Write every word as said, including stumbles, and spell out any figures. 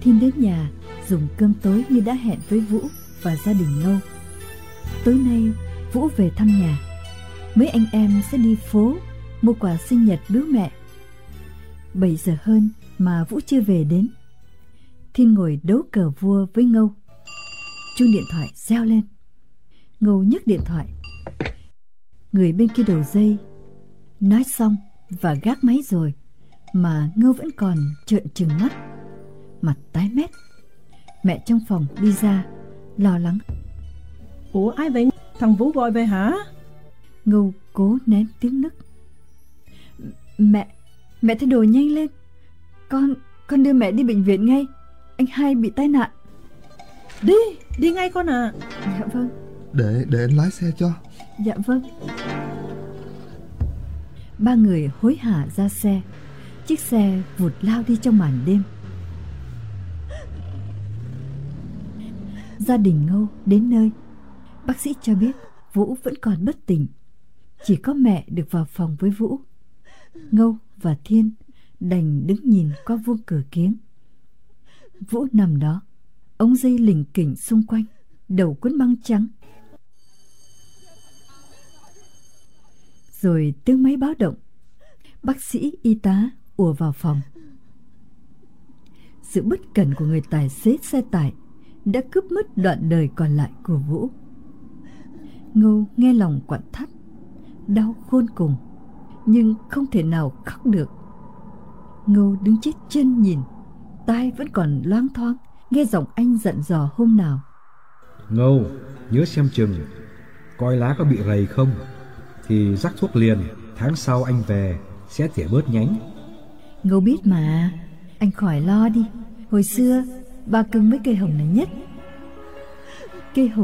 Thiên đến nhà dùng cơm tối như đã hẹn với Vũ và gia đình Ngâu. Tối nay Vũ về thăm nhà. Mấy anh em sẽ đi phố mua quà sinh nhật đứa mẹ. Bảy giờ hơn mà Vũ chưa về đến. Thiên ngồi đấu cờ vua với Ngâu. Chuông điện thoại reo lên. Ngâu nhấc điện thoại. Người bên kia đầu dây nói xong và gác máy rồi mà Ngâu vẫn còn trợn trừng mắt, mặt tái mét. Mẹ trong phòng đi ra lo lắng. Ủa ai vậy? Thằng Vũ gọi về hả? Ngâu cố nén tiếng nức. Mẹ, mẹ thay đồ nhanh lên. Con, con đưa mẹ đi bệnh viện ngay. Anh hai bị tai nạn. Đi, đi ngay con à. Dạ vâng. Để, để anh lái xe cho. Dạ vâng. Ba người hối hả ra xe. Chiếc xe vụt lao đi trong màn đêm. Gia đình Ngâu đến nơi. Bác sĩ cho biết Vũ vẫn còn bất tỉnh. Chỉ có mẹ được vào phòng với Vũ. Ngâu và Thiên đành đứng nhìn qua vuông cửa kiếng. Vũ nằm đó, ống dây lỉnh kỉnh xung quanh, đầu quấn băng trắng. Rồi tiếng máy báo động. Bác sĩ, y tá ùa vào phòng. Sự bất cẩn của người tài xế xe tải đã cướp mất đoạn đời còn lại của Vũ. Ngâu nghe lòng quặn thắt, đau khôn cùng, nhưng không thể khóc khóc được. Ngâu đứng chết chân nhìn, tai vẫn còn loáng thoáng nghe giọng anh dặn dò hôm nào. Ngâu, nhớ xem chừng, coi lá có bị rầy không thì rắc thuốc liền, tháng sau anh về sẽ tỉa bớt nhánh. Ngâu biết mà, anh khỏi lo đi. Hồi xưa ba cưng mấy cây hồng này nhất. Cây hồng